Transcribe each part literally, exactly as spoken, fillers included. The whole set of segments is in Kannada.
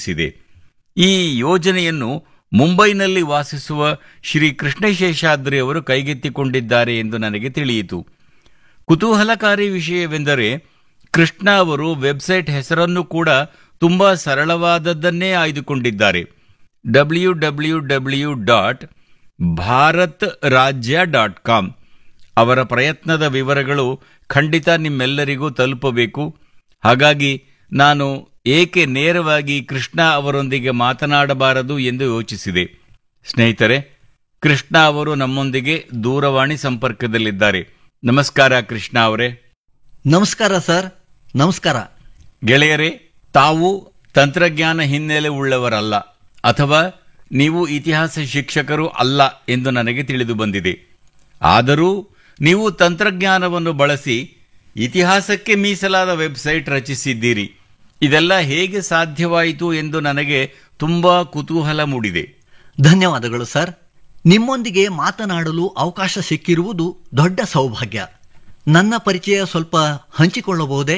ಆರಂಭಿಸಿದೆ. ಈ ಯೋಜನೆಯನ್ನು ಮುಂಬೈನಲ್ಲಿ ವಾಸಿಸುವ ಶ್ರೀ ಕೃಷ್ಣಶೇಷಾದ್ರಿ ಅವರು ಕೈಗೆತ್ತಿಕೊಂಡಿದ್ದಾರೆ ಎಂದು ನನಗೆ ತಿಳಿಯಿತು. ಕುತೂಹಲಕಾರಿ ವಿಷಯವೆಂದರೆ ಕೃಷ್ಣ ಅವರು ವೆಬ್ಸೈಟ್ ಹೆಸರನ್ನು ಕೂಡ ತುಂಬಾ ಸರಳವಾದದ್ದನ್ನೇ ಆಯ್ದುಕೊಂಡಿದ್ದಾರೆ. W W W dot Bharat ರಾಜ್ಯ ಡಾಟ್ ಕಾಮ್. ಅವರ ಪ್ರಯತ್ನದ ವಿವರಗಳು ಖಂಡಿತ ನಿಮ್ಮೆಲ್ಲರಿಗೂ ತಲುಪಬೇಕು. ಹಾಗಾಗಿ ನಾನು ಏಕೆ ನೇರವಾಗಿ ಕೃಷ್ಣ ಅವರೊಂದಿಗೆ ಮಾತನಾಡಬಾರದು ಎಂದು ಯೋಚಿಸಿದೆ. ಸ್ನೇಹಿತರೆ, ಕೃಷ್ಣ ಅವರು ನಮ್ಮೊಂದಿಗೆ ದೂರವಾಣಿ ಸಂಪರ್ಕದಲ್ಲಿದ್ದಾರೆ. ನಮಸ್ಕಾರ ಕೃಷ್ಣ ಅವರೇ. ನಮಸ್ಕಾರ ಸರ್. ನಮಸ್ಕಾರ ಗೆಳೆಯರೇ, ತಾವು ತಂತ್ರಜ್ಞಾನ ಹಿನ್ನೆಲೆ ಉಳ್ಳವರಲ್ಲ ಅಥವಾ ನೀವು ಇತಿಹಾಸ ಶಿಕ್ಷಕರು ಅಲ್ಲ ಎಂದು ನನಗೆ ತಿಳಿದು ಬಂದಿದೆ. ಆದರೂ ನೀವು ತಂತ್ರಜ್ಞಾನವನ್ನು ಬಳಸಿ ಇತಿಹಾಸಕ್ಕೆ ಮೀಸಲಾದ ವೆಬ್ಸೈಟ್ ರಚಿಸಿದ್ದೀರಿ. ಇದೆಲ್ಲ ಹೇಗೆ ಸಾಧ್ಯವಾಯಿತು ಎಂದು ನನಗೆ ತುಂಬಾ ಕುತೂಹಲ ಮೂಡಿದೆ. ಧನ್ಯವಾದಗಳು ಸರ್. ನಿಮ್ಮೊಂದಿಗೆ ಮಾತನಾಡಲು ಅವಕಾಶ ಸಿಕ್ಕಿರುವುದು ದೊಡ್ಡ ಸೌಭಾಗ್ಯ. ನನ್ನ ಪರಿಚಯ ಸ್ವಲ್ಪ ಹಂಚಿಕೊಳ್ಳಬಹುದೇ?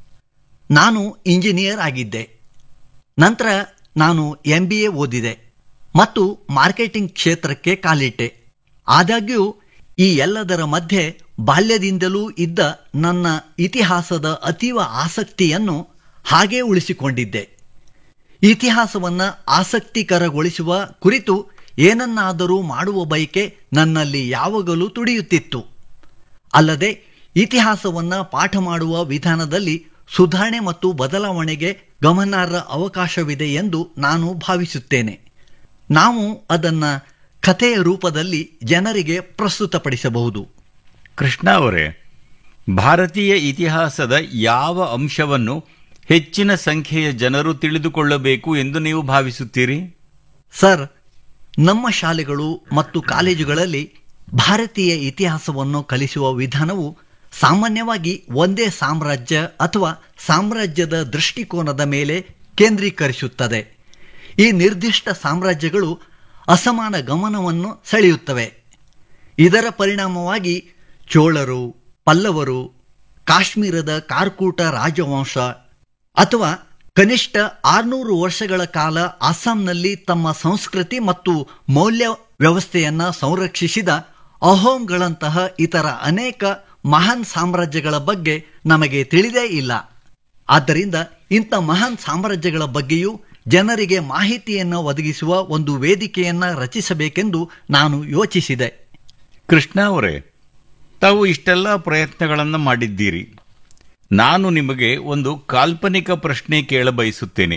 ನಾನು ಇಂಜಿನಿಯರ್ ಆಗಿದ್ದೆ. ನಂತರ ನಾನು ಎಂ ಬಿ ಎ ಓದಿದೆ ಮತ್ತು ಮಾರ್ಕೆಟಿಂಗ್ ಕ್ಷೇತ್ರಕ್ಕೆ ಕಾಲಿಟ್ಟೆ. ಆದಾಗ್ಯೂ ಈ ಎಲ್ಲದರ ಮಧ್ಯೆ ಬಾಲ್ಯದಿಂದಲೂ ಇದ್ದ ನನ್ನ ಇತಿಹಾಸದ ಅತೀವ ಆಸಕ್ತಿಯನ್ನು ಹಾಗೇ ಉಳಿಸಿಕೊಂಡಿದ್ದೆ. ಇತಿಹಾಸವನ್ನು ಆಸಕ್ತಿಕರಗೊಳಿಸುವ ಕುರಿತು ಏನನ್ನಾದರೂ ಮಾಡುವ ಬಯಕೆ ನನ್ನಲ್ಲಿ ಯಾವಾಗಲೂ ತುಡಿಯುತ್ತಿತ್ತು. ಅಲ್ಲದೆ ಇತಿಹಾಸವನ್ನು ಪಾಠ ಮಾಡುವ ವಿಧಾನದಲ್ಲಿ ಸುಧಾರಣೆ ಮತ್ತು ಬದಲಾವಣೆಗೆ ಗಮನಾರ್ಹ ಅವಕಾಶವಿದೆ ಎಂದು ನಾನು ಭಾವಿಸುತ್ತೇನೆ. ನಾವು ಅದನ್ನು ಕಥೆಯ ರೂಪದಲ್ಲಿ ಜನರಿಗೆ ಪ್ರಸ್ತುತಪಡಿಸಬಹುದು. ಕೃಷ್ಣ ಅವರೇ, ಭಾರತೀಯ ಇತಿಹಾಸದ ಯಾವ ಅಂಶವನ್ನು ಹೆಚ್ಚಿನ ಸಂಖ್ಯೆಯ ಜನರು ತಿಳಿದುಕೊಳ್ಳಬೇಕು ಎಂದು ನೀವು ಭಾವಿಸುತ್ತೀರಿ? ಸರ್, ನಮ್ಮ ಶಾಲೆಗಳು ಮತ್ತು ಕಾಲೇಜುಗಳಲ್ಲಿ ಭಾರತೀಯ ಇತಿಹಾಸವನ್ನು ಕಲಿಸುವ ವಿಧಾನವು ಸಾಮಾನ್ಯವಾಗಿ ಒಂದೇ ಸಾಮ್ರಾಜ್ಯ ಅಥವಾ ಸಾಮ್ರಾಜ್ಯದ ದೃಷ್ಟಿಕೋನದ ಮೇಲೆ ಕೇಂದ್ರೀಕರಿಸುತ್ತದೆ. ಈ ನಿರ್ದಿಷ್ಟ ಸಾಮ್ರಾಜ್ಯಗಳು ಅಸಮಾನ ಗಮನವನ್ನು ಸೆಳೆಯುತ್ತವೆ. ಇದರ ಪರಿಣಾಮವಾಗಿ ಚೋಳರು, ಪಲ್ಲವರು, ಕಾಶ್ಮೀರದ ಕಾರ್ಕೂಟ ರಾಜವಂಶ ಅಥವಾ ಕನಿಷ್ಠ ಆರುನೂರು ವರ್ಷಗಳ ಕಾಲ ಅಸ್ಸಾಂನಲ್ಲಿ ತಮ್ಮ ಸಂಸ್ಕೃತಿ ಮತ್ತು ಮೌಲ್ಯ ವ್ಯವಸ್ಥೆಯನ್ನು ಸಂರಕ್ಷಿಸಿದ ಅಹೋಮ್ಗಳಂತಹ ಇತರ ಅನೇಕ ಮಹಾನ್ ಸಾಮ್ರಾಜ್ಯಗಳ ಬಗ್ಗೆ ನಮಗೆ ತಿಳಿದೇ ಇಲ್ಲ. ಆದ್ದರಿಂದ ಇಂಥ ಮಹಾನ್ ಸಾಮ್ರಾಜ್ಯಗಳ ಬಗ್ಗೆಯೂ ಜನರಿಗೆ ಮಾಹಿತಿಯನ್ನು ಒದಗಿಸುವ ಒಂದು ವೇದಿಕೆಯನ್ನು ರಚಿಸಬೇಕೆಂದು ನಾನು ಯೋಚಿಸಿದೆ. ಕೃಷ್ಣ ಅವರೇ, ತಾವು ಇಷ್ಟೆಲ್ಲ ಪ್ರಯತ್ನಗಳನ್ನು ಮಾಡಿದ್ದೀರಿ. ನಾನು ನಿಮಗೆ ಒಂದು ಕಾಲ್ಪನಿಕ ಪ್ರಶ್ನೆ ಕೇಳಬಯಸುತ್ತೇನೆ.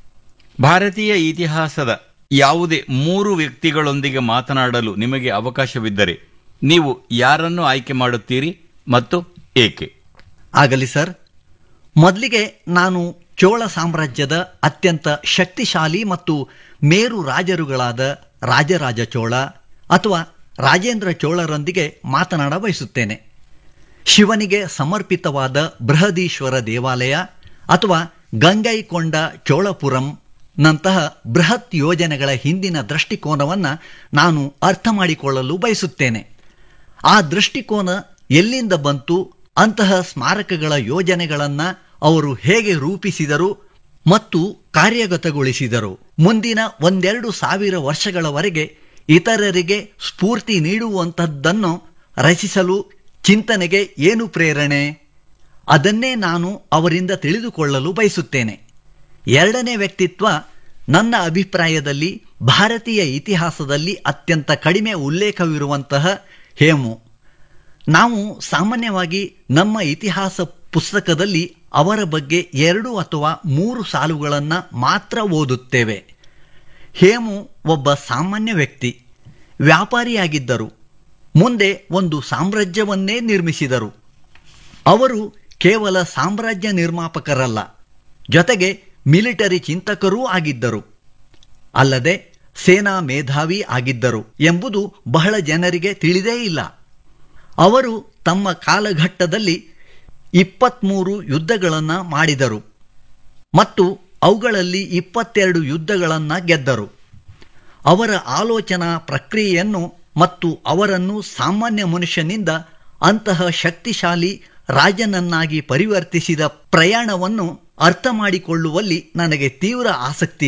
ಭಾರತೀಯ ಇತಿಹಾಸದ ಯಾವುದೇ ಮೂರು ವ್ಯಕ್ತಿಗಳೊಂದಿಗೆ ಮಾತನಾಡಲು ನಿಮಗೆ ಅವಕಾಶವಿದ್ದರೆ ನೀವು ಯಾರನ್ನು ಆಯ್ಕೆ ಮಾಡುತ್ತೀರಿ ಮತ್ತು ಏಕೆ? ಆಗಲಿ ಸರ್. ಮೊದಲಿಗೆ ನಾನು ಚೋಳ ಸಾಮ್ರಾಜ್ಯದ ಅತ್ಯಂತ ಶಕ್ತಿಶಾಲಿ ಮತ್ತು ಮೇರು ರಾಜರುಗಳಾದ ರಾಜರಾಜ ಚೋಳ ಅಥವಾ ರಾಜೇಂದ್ರ ಚೋಳರೊಂದಿಗೆ ಮಾತನಾಡ ಬಯಸುತ್ತೇನೆ. ಶಿವನಿಗೆ ಸಮರ್ಪಿತವಾದ ಬೃಹದೀಶ್ವರ ದೇವಾಲಯ ಅಥವಾ ಗಂಗೈಕೊಂಡ ಚೋಳಪುರಂ ನಂತಹ ಬೃಹತ್ ಯೋಜನೆಗಳ ಹಿಂದಿನ ದೃಷ್ಟಿಕೋನವನ್ನು ನಾನು ಅರ್ಥ ಮಾಡಿಕೊಳ್ಳಲು ಬಯಸುತ್ತೇನೆ. ಆ ದೃಷ್ಟಿಕೋನ ಎಲ್ಲಿಂದ ಬಂತು, ಅಂತಹ ಸ್ಮಾರಕಗಳ ಯೋಜನೆಗಳನ್ನು ಅವರು ಹೇಗೆ ರೂಪಿಸಿದರು ಮತ್ತು ಕಾರ್ಯಗತಗೊಳಿಸಿದರು, ಮುಂದಿನ ಒಂದೆರಡು ಸಾವಿರ ವರ್ಷಗಳವರೆಗೆ ಇತರರಿಗೆ ಸ್ಫೂರ್ತಿ ನೀಡುವಂಥದ್ದನ್ನು ರಚಿಸಲು ಚಿಂತನೆಗೆ ಏನು ಪ್ರೇರಣೆ, ಅದನ್ನೇ ನಾನು ಅವರಿಂದ ತಿಳಿದುಕೊಳ್ಳಲು ಬಯಸುತ್ತೇನೆ. ಎರಡನೇ ವ್ಯಕ್ತಿತ್ವ ನನ್ನ ಅಭಿಪ್ರಾಯದಲ್ಲಿ ಭಾರತೀಯ ಇತಿಹಾಸದಲ್ಲಿ ಅತ್ಯಂತ ಕಡಿಮೆ ಉಲ್ಲೇಖವಿರುವಂತಹ ಹೇಮು. ನಾವು ಸಾಮಾನ್ಯವಾಗಿ ನಮ್ಮ ಇತಿಹಾಸ ಪುಸ್ತಕದಲ್ಲಿ ಅವರ ಬಗ್ಗೆ ಎರಡು ಅಥವಾ ಮೂರು ಸಾಲುಗಳನ್ನು ಮಾತ್ರ ಓದುತ್ತೇವೆ. ಹೇಮು ಒಬ್ಬ ಸಾಮಾನ್ಯ ವ್ಯಕ್ತಿ, ವ್ಯಾಪಾರಿಯಾಗಿದ್ದರು. ಮುಂದೆ ಒಂದು ಸಾಮ್ರಾಜ್ಯವನ್ನೇ ನಿರ್ಮಿಸಿದರು. ಅವರು ಕೇವಲ ಸಾಮ್ರಾಜ್ಯ ನಿರ್ಮಾಪಕರಲ್ಲ, ಜೊತೆಗೆ ಮಿಲಿಟರಿ ಚಿಂತಕರೂ ಆಗಿದ್ದರು. ಅಲ್ಲದೆ ಸೇನಾ ಮೇಧಾವಿ ಆಗಿದ್ದರು ಎಂಬುದು ಬಹಳ ಜನರಿಗೆ ತಿಳಿದೇ ಇಲ್ಲ. ಅವರು ತಮ್ಮ ಕಾಲಘಟ್ಟದಲ್ಲಿ ಇಪ್ಪತ್ತ್ಮೂರು ಯುದ್ಧಗಳನ್ನು ಮಾಡಿದರು ಮತ್ತು ಅವುಗಳಲ್ಲಿ ಇಪ್ಪತ್ತೆರಡು ಯುದ್ಧಗಳನ್ನು ಗೆದ್ದರು. ಅವರ ಆಲೋಚನಾ ಪ್ರಕ್ರಿಯೆಯನ್ನು ಮತ್ತು ಅವರನ್ನು ಸಾಮಾನ್ಯ ಮನುಷ್ಯನಿಂದ ಅಂತಹ ಶಕ್ತಿಶಾಲಿ ರಾಜನನ್ನಾಗಿ ಪರಿವರ್ತಿಸಿದ ಪ್ರಯಾಣವನ್ನು ಅರ್ಥ ಮಾಡಿಕೊಳ್ಳುವಲ್ಲಿ ನನಗೆ ತೀವ್ರ ಆಸಕ್ತಿ